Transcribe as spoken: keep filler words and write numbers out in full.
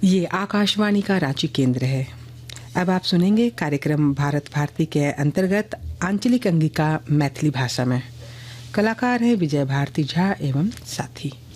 ये आकाशवाणी का रांची केंद्र है। अब आप सुनेंगे कार्यक्रम भारत भारती के अंतर्गत आंचलिक अंगिका मैथिली भाषा में। कलाकार हैं विजय भारती झा एवं साथी।